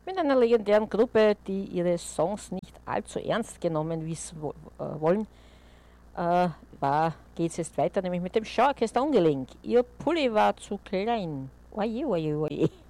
Mit einer legendären Gruppe, die ihre Songs nicht allzu ernst genommen wollen, geht es jetzt weiter, nämlich mit dem Schauorchester Ungelenk. Ihr Pulli war zu klein. Oje, oje, oje.